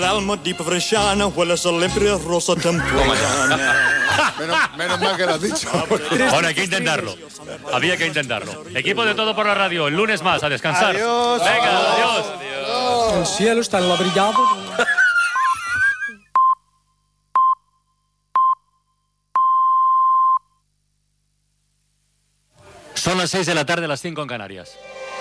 Alma di Bresciana huele sempre rosa temprana. Menos mal que lo has dicho. Bueno, hay que intentarlo. Había que intentarlo. Equipo de Todo por la Radio, el lunes más, a descansar. Adiós. Venga, adiós. El cielo está enlabrillado. Son las 6 de la tarde, las 5 en Canarias.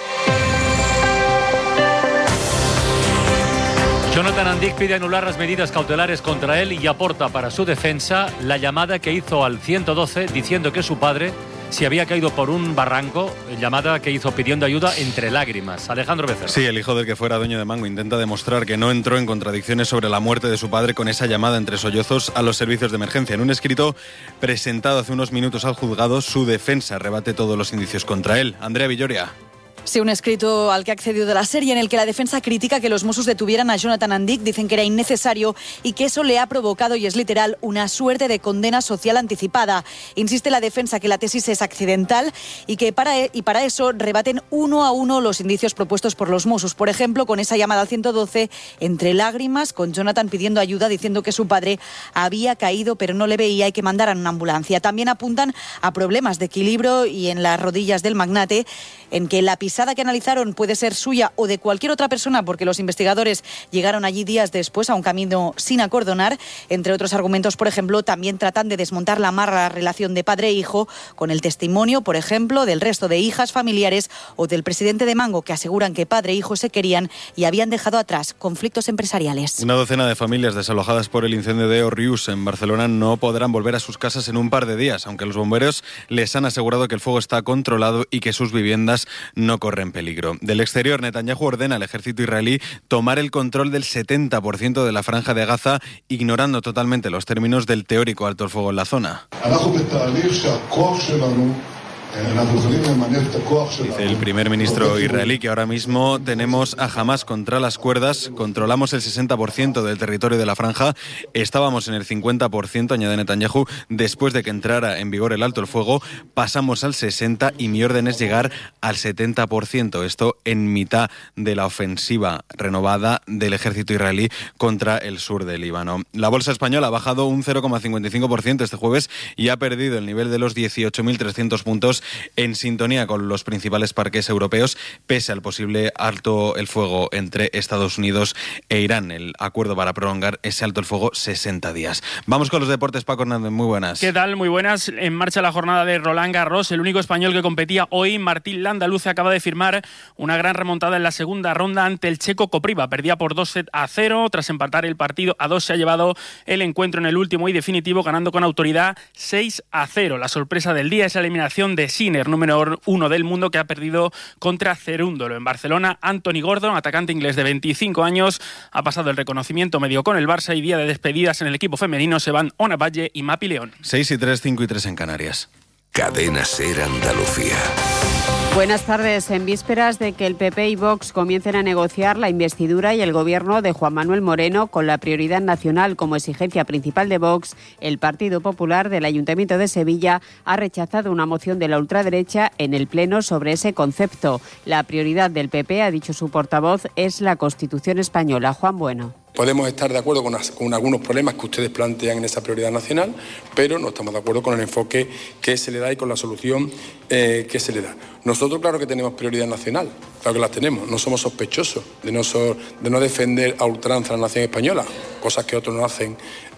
Jonathan Andic pide anular las medidas cautelares contra él y aporta para su defensa la llamada que hizo al 112 diciendo que su padre se había caído por un barranco, llamada que hizo pidiendo ayuda entre lágrimas. Alejandro Becerra. Sí, el hijo del que fuera dueño de Mango intenta demostrar que no entró en contradicciones sobre la muerte de su padre con esa llamada entre sollozos a los servicios de emergencia. En un escrito presentado hace unos minutos al juzgado, su defensa rebate todos los indicios contra él. Andrea Villoria. Sí, un escrito al que ha accedido la serie en el que la defensa critica que los Mossos detuvieran a Jonathan Andic, dicen que era innecesario y que eso le ha provocado, y es literal, una suerte de condena social anticipada. Insiste la defensa que la tesis es accidental y que para eso rebaten uno a uno los indicios propuestos por los Mossos. Por ejemplo, con esa llamada al 112 entre lágrimas, con Jonathan pidiendo ayuda, diciendo que su padre había caído pero no le veía y que mandaran una ambulancia. También apuntan a problemas de equilibrio y en las rodillas del magnate, en que la pisada que analizaron puede ser suya o de cualquier otra persona, porque los investigadores llegaron allí días después a un camino sin acordonar. Entre otros argumentos, por ejemplo, también tratan de desmontar la amarga relación de padre e hijo con el testimonio, por ejemplo, del resto de hijas, familiares o del presidente de Mango, que aseguran que padre e hijo se querían y habían dejado atrás conflictos empresariales. Una docena de familias desalojadas por el incendio de Òrrius en Barcelona no podrán volver a sus casas en un par de días, aunque los bomberos les han asegurado que el fuego está controlado y que sus viviendas no corren peligro. Del exterior, Netanyahu ordena al ejército israelí tomar el control del 70% de la franja de Gaza, ignorando totalmente los términos del teórico alto el fuego en la zona. Dice el primer ministro israelí que ahora mismo tenemos a Hamás contra las cuerdas, controlamos el 60% del territorio de la franja, estábamos en el 50%, añade Netanyahu, después de que entrara en vigor el alto el fuego, pasamos al 60% y mi orden es llegar al 70%, esto en mitad de la ofensiva renovada del ejército israelí contra el sur del Líbano. La bolsa española ha bajado un 0,55% este jueves y ha perdido el nivel de los 18.300 puntos, en sintonía con los principales parques europeos, pese al posible alto el fuego entre Estados Unidos e Irán, el acuerdo para prolongar ese alto el fuego 60 días. Vamos con los deportes, Paco Hernández, muy buenas. ¿Qué tal? Muy buenas. En marcha la jornada de Roland Garros, el único español que competía hoy, Martín Landaluce, acaba de firmar una gran remontada en la segunda ronda ante el checo Kopriva. Perdía por 2-0, tras empatar el partido a 2 se ha llevado el encuentro en el último y definitivo, ganando con autoridad 6-0. La sorpresa del día es la eliminación de Sinner, número 1 del mundo, que ha perdido contra Cerúndolo. En Barcelona, Anthony Gordon, atacante inglés de 25 años, ha pasado el reconocimiento medio con el Barça y día de despedidas en el equipo femenino se van Ona Valle y Mapi León. 6-3, 5-3 en Canarias. Cadena SER Andalucía. Buenas tardes. En vísperas de que el PP y Vox comiencen a negociar la investidura y el gobierno de Juan Manuel Moreno con la prioridad nacional como exigencia principal de Vox, el Partido Popular del Ayuntamiento de Sevilla ha rechazado una moción de la ultraderecha en el Pleno sobre ese concepto. La prioridad del PP, ha dicho su portavoz, es la Constitución española. Juan Bueno. Podemos estar de acuerdo con algunos problemas que ustedes plantean en esa prioridad nacional, pero no estamos de acuerdo con el enfoque que se le da y con la solución que se le da. Nosotros claro que tenemos prioridad nacional, claro que las tenemos, no somos sospechosos de no defender a ultranza la nación española, cosas que otros no hacen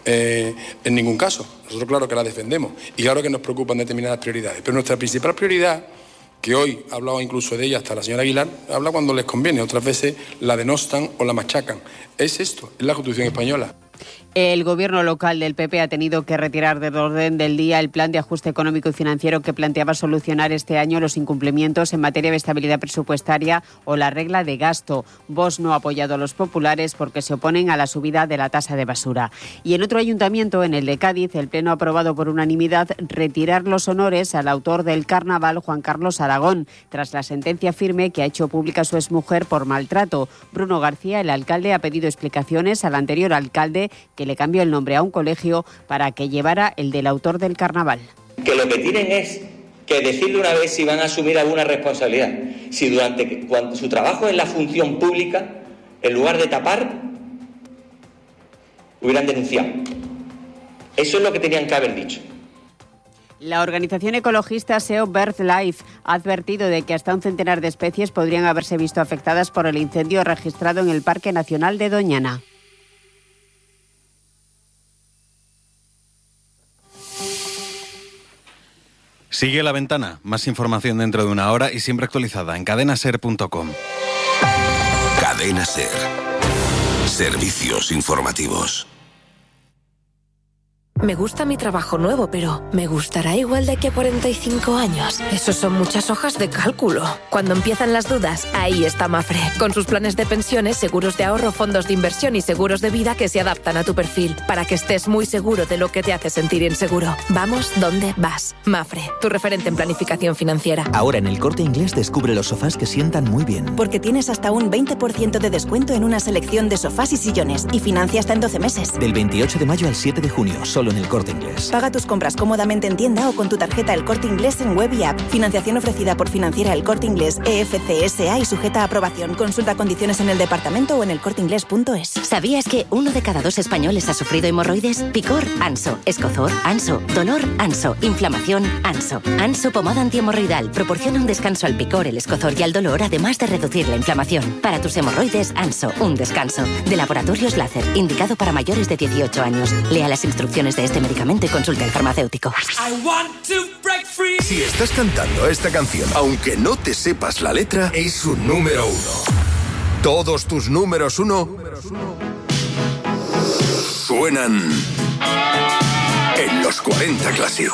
en ningún caso. Nosotros claro que las defendemos y claro que nos preocupan determinadas prioridades, pero nuestra principal prioridad, que hoy ha hablado incluso de ella hasta la señora Aguilar, habla cuando les conviene, otras veces la denostan o la machacan. Es esto, es la Constitución española. El gobierno local del PP ha tenido que retirar del orden del día el plan de ajuste económico y financiero que planteaba solucionar este año los incumplimientos en materia de estabilidad presupuestaria o la regla de gasto. Vox no ha apoyado a los populares porque se oponen a la subida de la tasa de basura. Y en otro ayuntamiento, en el de Cádiz, el Pleno ha aprobado por unanimidad retirar los honores al autor del carnaval, Juan Carlos Aragón, tras la sentencia firme que ha hecho pública su exmujer por maltrato. Bruno García, el alcalde, ha pedido explicaciones al anterior alcalde, que le cambió el nombre a un colegio para que llevara el del autor del carnaval. Que lo que tienen es que decirle una vez si van a asumir alguna responsabilidad. Si cuando su trabajo es la función pública, en lugar de tapar, hubieran denunciado. Eso es lo que tenían que haber dicho. La organización ecologista SEO BirdLife ha advertido de que hasta un centenar de especies podrían haberse visto afectadas por el incendio registrado en el Parque Nacional de Doñana. Sigue La Ventana. Más información dentro de una hora y siempre actualizada en cadenaser.com. Cadena Ser. Servicios informativos. Me gusta mi trabajo nuevo, pero ¿me gustará igual de aquí a 45 años? Eso son muchas hojas de cálculo. Cuando empiezan las dudas, ahí está Mafre. Con sus planes de pensiones, seguros de ahorro, fondos de inversión y seguros de vida que se adaptan a tu perfil, para que estés muy seguro de lo que te hace sentir inseguro. Vamos donde vas. Mafre, tu referente en planificación financiera. Ahora en El Corte Inglés descubre los sofás que sientan muy bien. Porque tienes hasta un 20% de descuento en una selección de sofás y sillones y financia hasta en 12 meses. Del 28 de mayo al 7 de junio, solo en El Corte Inglés. Paga tus compras cómodamente en tienda o con tu tarjeta El Corte Inglés en web y app. Financiación ofrecida por Financiera El Corte Inglés EFCSA y sujeta a aprobación. Consulta condiciones en el departamento o en elcorteinglés.es. ¿Sabías que 1 de cada 2 españoles ha sufrido hemorroides? Picor, Anso. Escozor, Anso. Dolor, Anso. Inflamación, Anso. Anso pomada antihemorroidal proporciona un descanso al picor, el escozor y al dolor, además de reducir la inflamación. Para tus hemorroides, Anso, un descanso. De Laboratorios Láser, indicado para mayores de 18 años. Lea las instrucciones de este medicamento y consulte al farmacéutico. Si estás cantando esta canción, aunque no te sepas la letra, es un número 1. Todos tus números 1 suenan en los 40 Classic.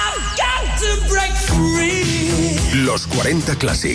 Los 40 Classic.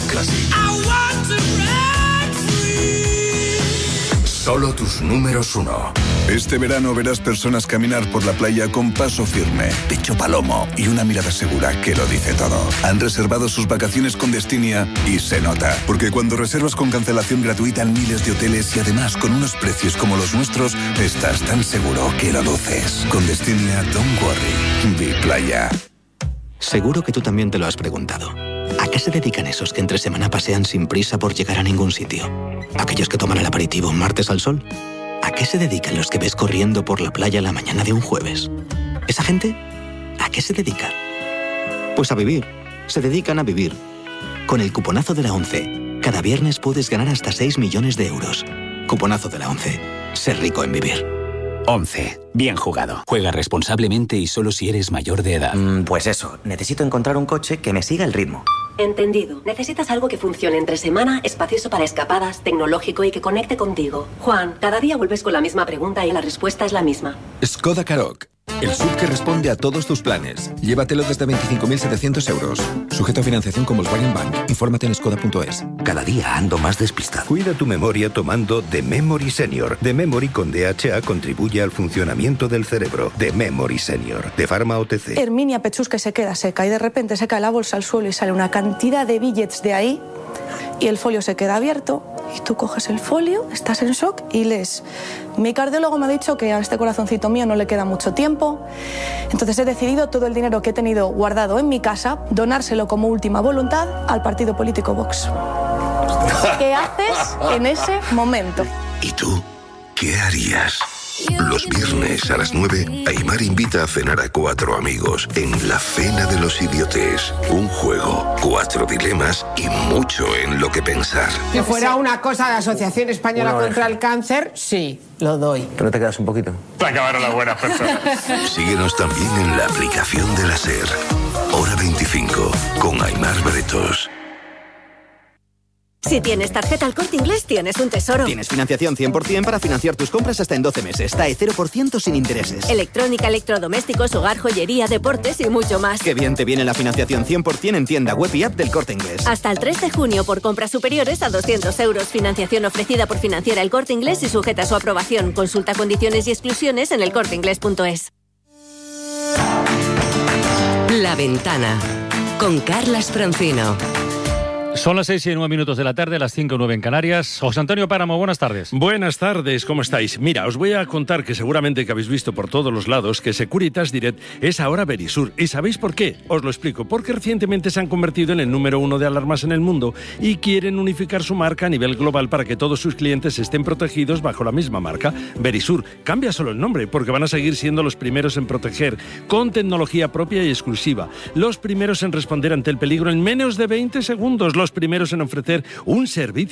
Solo tus números 1. Este verano verás personas caminar por la playa con paso firme, pecho palomo y una mirada segura que lo dice todo. Han reservado sus vacaciones con Destinia y se nota, porque cuando reservas con cancelación gratuita en miles de hoteles y además con unos precios como los nuestros, estás tan seguro que lo luces. Con Destinia, don't worry, be playa. Seguro que tú también te lo has preguntado. ¿A qué se dedican esos que entre semana pasean sin prisa por llegar a ningún sitio? ¿Aquellos que toman el aperitivo un martes al sol? ¿A qué se dedican los que ves corriendo por la playa la mañana de un jueves? ¿Esa gente? ¿A qué se dedica? Pues a vivir. Se dedican a vivir. Con el cuponazo de la ONCE, cada viernes puedes ganar hasta 6 millones de euros. Cuponazo de la ONCE. Ser rico en vivir. 11. Bien jugado. Juega responsablemente y solo si eres mayor de edad. Pues eso, necesito encontrar un coche que me siga el ritmo. Entendido. Necesitas algo que funcione entre semana, espacioso para escapadas, tecnológico y que conecte contigo. Juan, cada día vuelves con la misma pregunta y la respuesta es la misma. Skoda Karoq. El SUV que responde a todos tus planes. Llévatelo desde 25.700 euros. Sujeto a financiación con Volkswagen Bank. Infórmate en skoda.es. Cada día ando más despistado. Cuida tu memoria tomando The Memory Senior. The Memory con DHA contribuye al funcionamiento del cerebro. The Memory Senior. De Pharma OTC. Herminia Pechusque se queda seca y de repente se cae la bolsa al suelo y sale una cantidad de billets de ahí y el folio se queda abierto y tú coges el folio, estás en shock y lees: mi cardiólogo me ha dicho que a este corazoncito mío no le queda mucho tiempo, entonces he decidido todo el dinero que he tenido guardado en mi casa donárselo como última voluntad al partido político Vox. ¿Qué haces en ese momento? ¿Y tú qué harías? Los viernes a las 9, Aimar invita a cenar a 4 amigos en La Cena de los Idiotes. Un juego, 4 dilemas y mucho en lo que pensar. Si fuera una cosa de Asociación Española contra el Cáncer, sí, lo doy. ¿Que no te quedas un poquito? Se acabaron las buenas personas. Síguenos también en la aplicación de la SER. Hora 25, con Aimar Bretos. Si tienes tarjeta El Corte Inglés, tienes un tesoro. Tienes financiación 100% para financiar tus compras hasta en 12 meses. TAE 0% sin intereses. Electrónica, electrodomésticos, hogar, joyería, deportes y mucho más. Qué bien te viene la financiación 100% en tienda web y app del Corte Inglés. Hasta el 3 de junio por compras superiores a 200 euros. Financiación ofrecida por Financiera El Corte Inglés y sujeta a su aprobación. Consulta condiciones y exclusiones en elcorteinglés.es. La Ventana con Carlas Francino. Son las 6:09 de la tarde, las 5:09 en Canarias. José Antonio Páramo, buenas tardes. Buenas tardes, ¿cómo estáis? Mira, os voy a contar que seguramente que habéis visto por todos los lados que Securitas Direct es ahora Verisur. ¿Y sabéis por qué? Os lo explico. Porque recientemente se han convertido en el número 1 de alarmas en el mundo y quieren unificar su marca a nivel global para que todos sus clientes estén protegidos bajo la misma marca. Verisur cambia solo el nombre porque van a seguir siendo los primeros en proteger con tecnología propia y exclusiva. Los primeros en responder ante el peligro en menos de 20 segundos. Los primeros en ofrecer un servicio